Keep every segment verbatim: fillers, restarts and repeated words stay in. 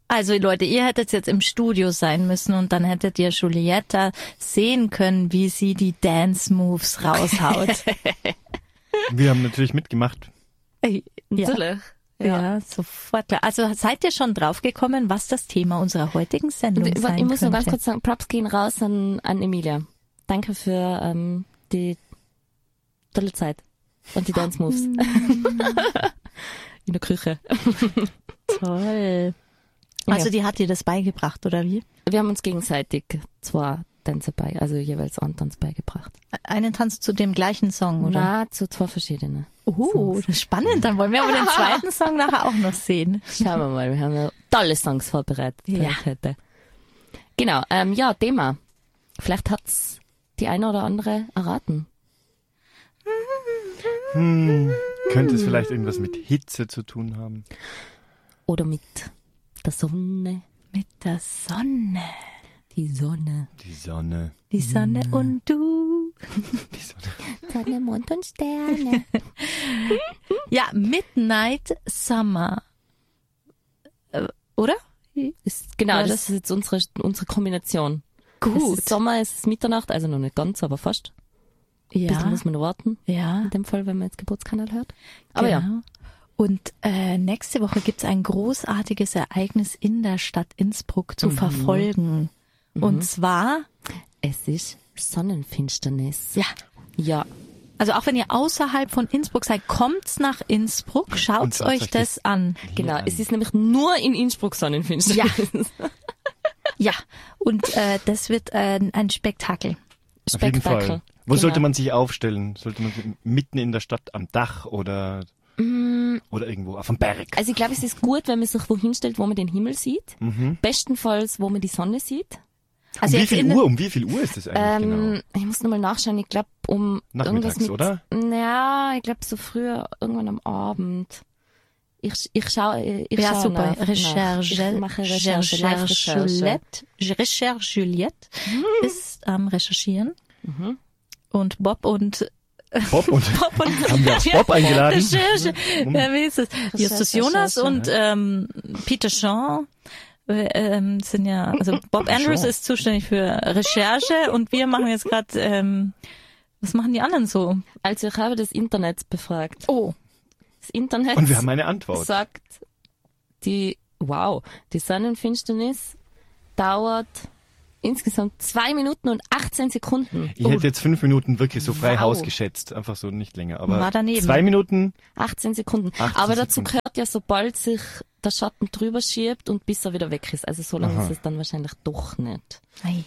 Also Leute, ihr hättet jetzt im Studio sein müssen und dann hättet ihr Julietta sehen können, wie sie die Dance Moves raushaut. Wir haben natürlich mitgemacht. Ja. Natürlich. Ja. ja, sofort klar. Also seid ihr schon draufgekommen, was das Thema unserer heutigen Sendung Und, sein ich muss könnte? nur ganz kurz sagen, Props gehen raus an, an Emilia. Danke für ähm, die tolle Zeit und die Dance Moves. In der Küche. Toll. Also Ja. die hat dir das beigebracht, oder wie? Wir haben uns gegenseitig zwei Tänze bei, also jeweils einen Tanz beigebracht. Einen Tanz zu dem gleichen Song, oder? Na, zu zwei verschiedenen. Oh, das ist spannend. Dann wollen wir aber den zweiten Song nachher auch noch sehen. Schauen wir mal, wir haben ja tolle Songs vorbereitet Ja. heute. Genau, ähm, ja, Thema. Vielleicht hat's die eine oder andere erraten. Hm, könnte es vielleicht irgendwas mit Hitze zu tun haben? Oder mit der Sonne. Mit der Sonne. Die Sonne. Die Sonne. Die Sonne und du. Die Sonne. Sonne, Mond und Sterne. Ja, Midnight Summer. Äh, oder? Ist, genau, Ja, das, das- ist jetzt unsere, unsere Kombination. Es Gut. ist Sommer, es ist Mitternacht, also noch nicht ganz, aber fast. Ein bisschen Ja, muss man noch warten. ja. In dem Fall, wenn man jetzt Geburtskanal hört. Aber ja. Genau. Und äh, nächste Woche gibt's ein großartiges Ereignis in der Stadt Innsbruck zu Mhm. verfolgen. Und zwar, Es ist Sonnenfinsternis. ja, Ja. also auch wenn ihr außerhalb von Innsbruck seid, kommt's nach Innsbruck, Und schaut schaut euch euch das das an. Genau, an. es ist nämlich nur in Innsbruck Sonnenfinsternis. Ja. Ja, und äh, das wird äh, ein Spektakel. Auf jeden Fall. Spektakel. Wo Genau. sollte man sich aufstellen? Sollte man mitten in der Stadt am Dach oder, oder irgendwo auf dem Berg? Also ich glaube, es ist gut, wenn man sich wohin stellt, wo man den Himmel sieht. Mhm. Bestenfalls, wo man die Sonne sieht. Also um wie jetzt viel in Uhr? Um wie viel Uhr ist das eigentlich Ähm, genau? Ich muss nochmal nachschauen. Ich glaube, um Nachmittags, irgendwas mit, oder? Ja, ich glaube so früher, irgendwann am Abend. Ich, ich schaue, ich Ja, schaue super. nach, Recherche, Ich mache Recherche, Live-Recherche. Juliette, Recherche Juliette ist am Recherchieren. Und Bob und Bob und Bob und haben wir auch Bob eingeladen? Recherche. Ja, wie ist es? Justus Jonas Recherche. und ähm, Peter Shaw äh, ähm, sind ja, also Bob Andrews Shaw. ist zuständig für Recherche und wir machen jetzt gerade, ähm, was machen die anderen so? Also ich habe das Internet befragt. Oh, Das Internet Und wir haben eine Antwort. sagt, die, wow, die Sonnenfinsternis dauert insgesamt zwei Minuten und achtzehn Sekunden. Ich hätte jetzt fünf Minuten wirklich so frei Wow. Haus geschätzt. Einfach so nicht länger. Aber War daneben. zwei Minuten, achtzehn Sekunden. achtzehn Aber dazu Sekunden. gehört ja, sobald sich der Schatten drüber schiebt und bis er wieder weg ist. Also so lange Aha. ist es dann wahrscheinlich doch nicht. ei.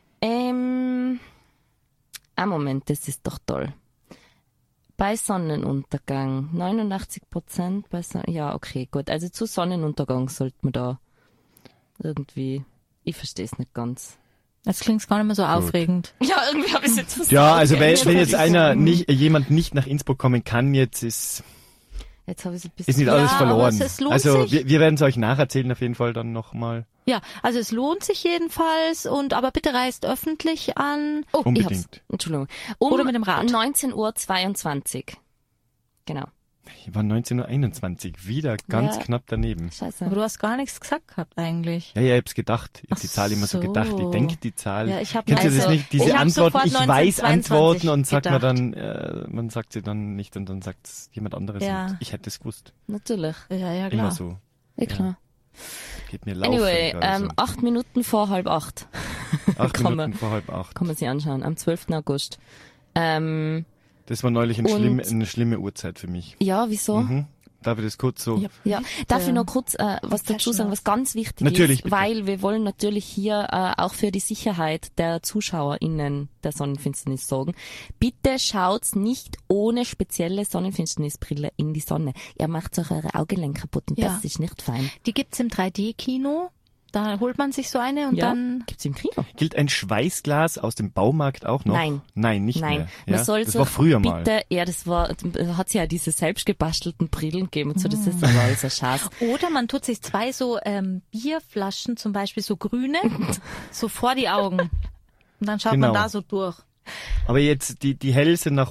Ähm, ein Moment, das ist doch toll. Bei Sonnenuntergang, neunundachtzig Prozent bei Son- ja, okay, gut. Also zu Sonnenuntergang sollte man da irgendwie, ich verstehe es nicht ganz. Das klingt gar nicht mehr so aufregend. Ja, irgendwie habe ich es jetzt versucht. ja, also wenn, wenn jetzt hab ich's- einer nicht, jemand nicht nach Innsbruck kommen kann, jetzt ist, Jetzt habe ich es ein bisschen. ist nicht alles Ja, aber verloren. es- es lohnt also sich. wir, wir werden es euch nacherzählen auf jeden Fall dann nochmal. Ja, also es lohnt sich jedenfalls und aber bitte reist öffentlich an. Oh, ich hab's. Unbedingt. Entschuldigung. Um Oder mit dem Rad. neunzehn Uhr zweiundzwanzig. Genau. Ich war neunzehn Uhr einundzwanzig, wieder ganz Ja. knapp daneben. Scheiße. Aber du hast gar nichts gesagt gehabt eigentlich. Ja, ja, ich hab's gedacht. Ich hab Ach die Zahl immer so so. gedacht. Ich denke die Zahl. Ja, ich hab Kennt ihr das also- nicht? Diese ich hab Antworten, sofort ich weiß neunzehnhundertzweiundzwanzig Antworten und sagt gedacht. man dann, äh, man sagt sie dann nicht und dann sagt jemand anderes. Ja. Und ich hätte es gewusst. Natürlich. Ja, ja, klar. Immer so. Ja, klar. Geht mir laufen. Anyway, gerade ähm, acht Minuten vor halb acht. so. Acht kann Minuten man- vor halb acht. Kann man sich anschauen. Am zwölften August. Ähm, Das war neulich ein Und- schlimm, eine schlimme Uhrzeit für mich. ja, wieso? Mhm. Darf ich das kurz so? Ja. Ja, darf ich noch kurz äh, was dazu sagen, was ganz wichtig Natürlich, ist, bitte. weil wir wollen natürlich hier äh, auch für die Sicherheit der ZuschauerInnen der Sonnenfinsternis sorgen. Bitte schaut's nicht ohne spezielle Sonnenfinsternisbrille in die Sonne. Ihr macht euch eure Augenlenker kaputt und Ja. das ist nicht fein. Die gibt's im drei D-Kino. Da holt man sich so eine und Ja. dann Gibt's im Kino? Gilt ein Schweißglas aus dem Baumarkt auch noch? Nein. Nein, nicht Nein, mehr. man Ja? soll das sich war früher mal. bitte, ja, das war, hat ja diese selbst gebastelten Brillen gegeben und so, das ist aber alles ein Schatz. oder man tut sich zwei so ähm, Bierflaschen, zum Beispiel so grüne, so vor die Augen. Und dann schaut Genau. man da so durch. Aber jetzt, die, die hell sind nach,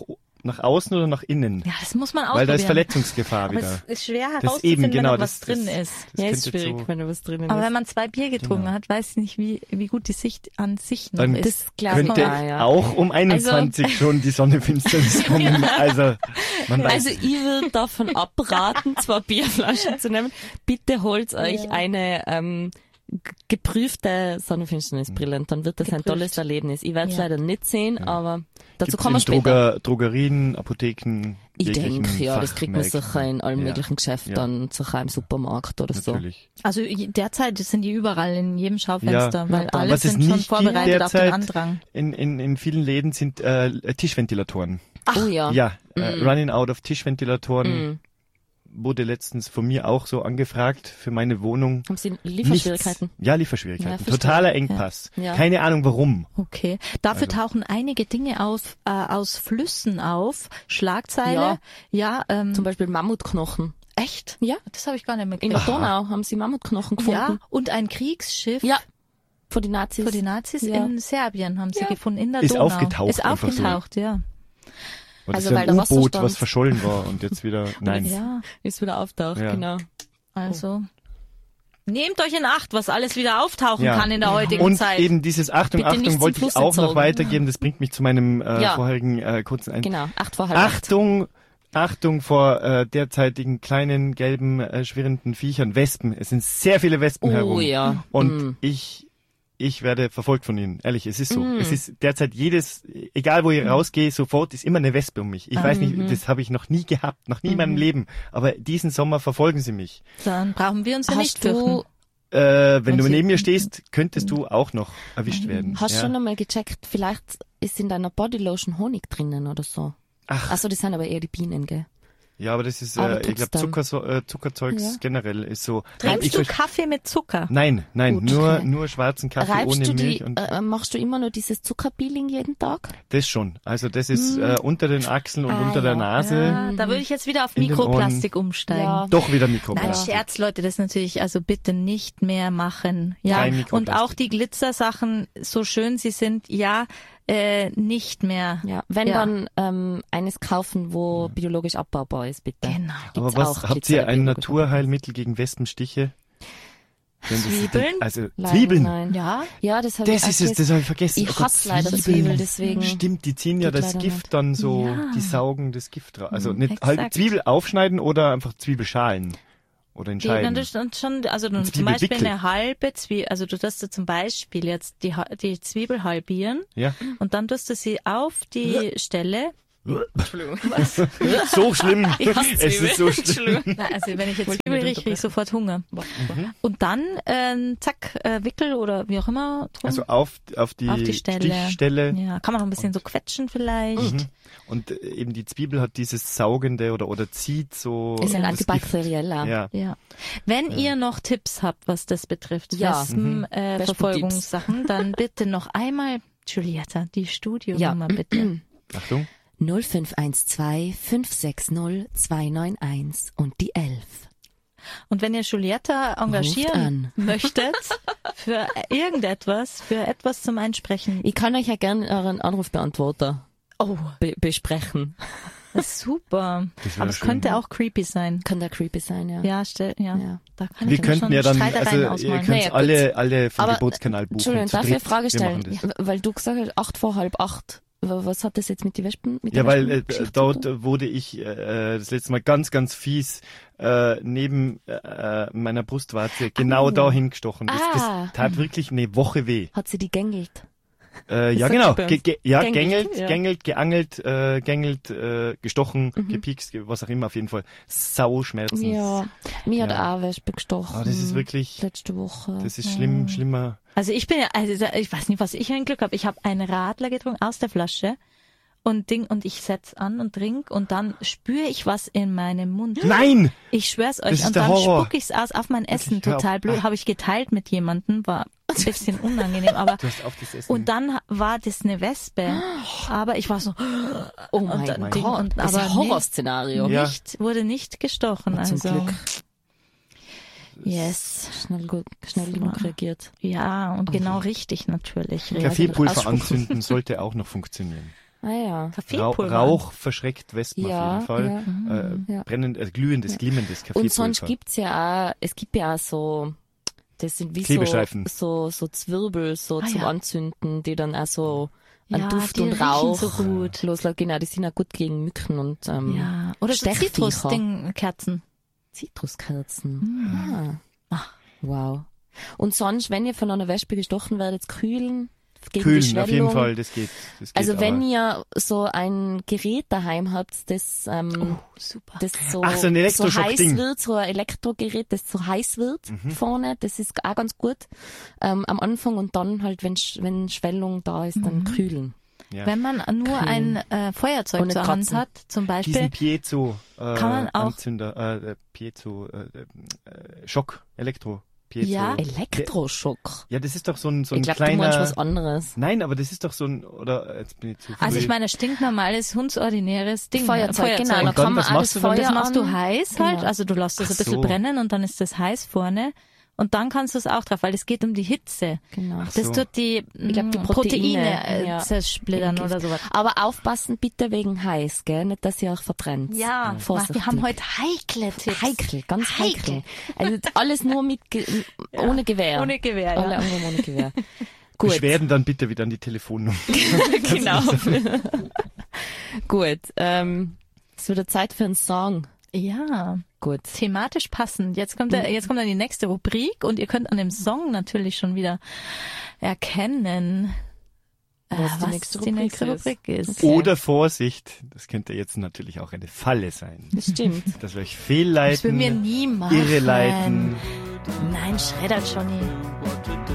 nach außen oder nach innen? Ja, das muss man ausprobieren. Weil da ist Verletzungsgefahr aber wieder. es ist schwer Das herauszufinden, eben, genau, wenn da was das- drin das- ist. Das Ja, ist könnte schwierig, so- wenn da was drinnen Aber ist. wenn man zwei Bier getrunken Genau. hat, weiß ich nicht, wie, wie gut die Sicht an sich noch Dann ist. Das glaube ich könnte auch, ja. auch um einundzwanzig schon die Sonnenfinsternis kommen. Also, man weiß Also ich würde davon abraten, zwei Bierflaschen zu nehmen. Bitte holt euch Ja. eine ähm, g- geprüfte Sonnenfinsternisbrille und dann wird das ein Geprüft. tolles Erlebnis. Ich werde es Ja. leider nicht sehen, aber dazu Gibt's kommen wir in später. Droger, Drogerien, Apotheken, Ich jeglichen denke, ja, das kriegt man Fachmärkten. sicher in allen Ja, möglichen Geschäften, ja. sicher im Supermarkt oder so. Natürlich. Also je- derzeit sind die überall in jedem Schaufenster, Ja. weil Ja, alle was es sind schon nicht vorbereitet gibt auf den derzeit- Andrang. In, in, in vielen Läden sind äh, Tischventilatoren. Oh ja. Ja, äh, Mm. running out of Tischventilatoren. Mhm. Wurde letztens von mir auch so angefragt für meine Wohnung. Haben Sie Lieferschwierigkeiten? Nichts. Ja, Lieferschwierigkeiten. Ja, verstehe. Totaler Engpass. Ja. Ja. Keine Ahnung warum. Okay. Dafür Also- tauchen einige Dinge auf, äh, aus Flüssen auf. Schlagzeile. Ja. Ja, ähm, Zum Beispiel Mammutknochen. echt? Ja. Das habe ich gar nicht In mitgekriegt. der Donau haben sie Mammutknochen gefunden. Ja, und ein Kriegsschiff Ja. Vor die Nazis. für die Nazis Ja. in Serbien haben sie Ja. gefunden, in der Ist Donau. aufgetaucht Ist einfach so. aufgetaucht, ja. Oder Also, ist ja weil ein der U-Boot, Wasserstand- was verschollen war und jetzt wieder, nein. Ja, Ist wieder auftaucht, Ja. genau. also. Nehmt euch in Acht, was alles wieder auftauchen Ja. kann in der heutigen Und Zeit. eben dieses Achtung, Bitte nicht Achtung zum wollte ich Fluss auch noch entzogen. weitergeben. Das bringt mich zu meinem äh, Ja. vorherigen äh, kurzen Ein. Genau, acht vor halb acht. Achtung, Achtung vor äh, derzeitigen kleinen, gelben, äh, schwirrenden Viechern, Wespen. Es sind sehr viele Wespen Oh herum. ja. Und Mm. ich, ich werde verfolgt von ihnen. Ehrlich, es ist so. Mm. Es ist derzeit jedes, egal wo ich rausgehe, sofort ist immer eine Wespe um mich. Ich weiß Mhm. nicht, das habe ich noch nie gehabt, noch nie in meinem Leben. Aber diesen Sommer verfolgen sie mich. Dann brauchen wir uns ja nicht Hast du, fürchten. Äh, wenn Und du sie- neben mir stehst, könntest du auch noch erwischt werden. hast ja. schon einmal gecheckt, vielleicht ist in deiner Bodylotion Honig drinnen oder so? Ach. Achso, das sind aber eher die Bienen, gell? Ja, aber das ist, Aber äh, ich tut's glaube, dann? Zucker, so, äh, Zuckerzeugs Ja. generell ist so. Trinkst ich du verste- Kaffee mit Zucker? Nein, nein, Gut, nur, okay. nur schwarzen Kaffee Reibst ohne du Milch die, und äh, machst du immer nur dieses Zuckerpeeling jeden Tag? das schon. Also das ist äh, unter den Achseln und Ah, unter der ja. Nase Ja, da würde ich jetzt wieder auf In den Mikroplastik umsteigen. Ja. doch wieder Nein, Mikroplastik. Scherz, Leute, das natürlich, also bitte nicht mehr machen. Ja, Kein und Mikroplastik. auch die Glitzersachen, so schön sie sind, ja, äh, nicht mehr. Ja. Wenn Ja. dann ähm, eines kaufen, wo biologisch abbaubar ist, bitte. Genau. Aber Gibt's was auch habt Glitzer, ihr ein biologisch Naturheilmittel gegen Wespenstiche? Wenn das- Zwiebeln? Also Leider Zwiebeln. Nein. Ja, Ja, das habe ich Das ist es, auch das habe ich vergessen. Ich Oh Gott, hasse leider Zwiebeln. Zwiebel, deswegen. Stimmt, die ziehen ja geht das leider Gift nicht. dann so, Ja. die saugen das Gift raus. Also Mhm, nicht exakt. halbe Zwiebel aufschneiden oder einfach Zwiebelschalen oder in die, dann Scheiben. das dann schon, also dann Und zum Beispiel Zwiebeldickel. eine halbe Zwiebel, also du tust da zum Beispiel jetzt die, Ha- die Zwiebel halbieren Ja. und dann tust du sie auf die Stelle. Entschuldigung. So schlimm. Ich hasse Es Zwiebel. ist so schlimm. Entschuldigung. Na, also wenn ich jetzt Wollte Zwiebel nicht rieche, kriege ich unterbrechen. sofort Hunger. Und dann, ähm, zack, äh, Wickel oder wie auch immer drum. Also auf, auf die, Auf die Stelle. Stichstelle. Ja, kann man noch ein bisschen so quetschen vielleicht. Mhm. Und äh, eben die Zwiebel hat dieses saugende oder, oder zieht so. Ist ein das Gift. antibakterieller. Ja. Ja. Wenn ihr noch Tipps habt, was das betrifft, Ja. Wespen, Mhm. äh, Wespen-Tipps. Verfolgungssachen, dann bitte noch einmal, Giulietta, die Studionummer bitte. Achtung. null fünf eins zwei fünf sechs null zwei neun eins und die elf. Und wenn ihr Giulietta engagieren an. möchtet für irgendetwas, für etwas zum Einsprechen, Ich kann euch ja gerne euren Anrufbeantworter oh, be besprechen. das ist super. Das wär Aber es schön. könnte auch creepy sein. Kann der creepy sein, ja. Ja, stell, ja. Ja. Da kann Wir ich mir könnten schon ja dann, Streitereien also ihr ausmalen. könnt Naja, gut. alle, alle vom Aber, Geburtskanal buchen. Entschuldigung, zu darf ich eine dritt. Frage Wir stellen? machen das. Ja, weil du gesagt hast, acht vor halb acht. W- Was hat das jetzt mit den Wespen? Mit Ja, der weil äh, Wespengeschichte dort zu tun? äh, wurde ich äh, das letzte Mal ganz, ganz fies äh, neben äh, meiner Brustwarze genau Oh. dahin gestochen. Das, Ah. das tat wirklich eine Woche weh. Hat sie die gängelt? Äh, ja, sagt genau. man bei uns. Ge ge ja, Gängelt, gängelt, ja. gängelt, geangelt, äh, gängelt, äh, gestochen, Mhm. gepiekst, ge- was auch immer, auf jeden Fall. Sauschmerzen. Ja, mir hat Ja. auch Wespe gestochen. Aber das ist wirklich, Letzte Woche. das ist schlimm, schlimmer. Also ich bin ja, also ich weiß nicht, was ich für ein Glück habe. Ich habe einen Radler getrunken aus der Flasche und Ding und ich setz an und trink und dann spüre ich was in meinem Mund. Nein! Ich schwör's euch. Das ist Und der dann Horror. spuck ich's aus auf mein Essen. hör auf. Total blöd. Ah. Habe ich geteilt mit jemandem, war ein bisschen unangenehm, aber Du hast auf das Essen. und dann war das eine Wespe. Aber ich war so, Oh und mein dann Gott, Ding und- das ist aber ein Horrorszenario. Ja. nicht, wurde nicht gestochen. Zum Also, Glück. yes. Schnell, gut, schnell genug reagiert. Ja, und genau richtig natürlich. Kaffeepulver Ausspucken. anzünden sollte auch noch funktionieren. Ah ja. Rauch, Kaffeepulver. Rauch verschreckt Wespen Ja, auf jeden Fall. ja. Äh, Ja. brennend, äh, glühendes, glimmendes Kaffeepulver. Und sonst gibt's ja auch, es gibt ja auch so, das sind wie so, Klebestreifen. so, so Zwirbel, so Ah, zum ja. Anzünden, die dann auch so an Ja, Duft die und riechen Rauch so gut. loslassen. Genau, die sind auch gut gegen Mücken und ähm, Ja. Oder so Stechviecher. Zitrusding-Kerzen. Zitruskerzen. Ah. Ach. Wow. Und sonst, wenn ihr von einer Wespe gestochen werdet, kühlen gegen die Kühlen, Schwellung. auf jeden Fall, das geht. Das geht Also wenn aber. ihr so ein Gerät daheim habt, das, ähm, Super. das so, Ach, so ein so Elektroschock-Ding. heiß wird, so ein Elektrogerät, das so heiß wird Mhm. vorne, das ist auch ganz gut ähm, am Anfang und dann halt, wenn, Sch- wenn Schwellung da ist, dann kühlen. Ja. Wenn man nur ein äh, Feuerzeug Und zur nicht Hand kratzen. hat, zum Beispiel, Diesen Piezo äh, Kann man auch- Anzünder, äh, äh, Piezo äh, äh, Schock, Elektro Piezo. Ja. Elektroschock. Ja, das ist doch so ein so Ich ein glaube, du kleiner. meinst was anderes. Nein, aber das ist doch so ein oder jetzt bin ich zu also früh. ich meine, stinknormales, hundsordinäres Ding. Feuerzeug, genau. Und Da dann, kann man was auch machst das du dann? Feuer Das machst du an. heiß halt, Genau. also du lässt es Ach ein bisschen so. brennen und dann ist das heiß vorne und dann kannst du es auch drauf, weil es geht um die Hitze. Genau. Ach Das so. tut die, Ich glaub, die mm, Proteine, Proteine äh, ja. zersplittern oder sowas. Aber aufpassen bitte wegen heiß, gell? Nicht, dass ihr euch verbrennt. Ja, Vorsichtig. wir haben heute heikle Tipps. Heikel, ganz heikel. Heikel. Also alles nur mit Ge ohne Gewehr. Ohne Gewehr, Alle ja. anderen ohne Gewehr. Gut. Beschwerden dann bitte wieder an die Telefonnummer. Genau. Gut. Ähm, es wird Zeit für einen Song. Ja, Gut. thematisch passend. Jetzt kommt, der, jetzt kommt dann die nächste Rubrik und ihr könnt an dem Song natürlich schon wieder erkennen, äh, Was was, die nächste die Rubrik nächste ist. Rubrik ist. Okay. Oder Vorsicht, das könnte jetzt natürlich auch eine Falle sein. Das stimmt. Dass wir euch Das will fehlleiten, mir nie machen. irreleiten. Nein, Schredder Johnny. What to do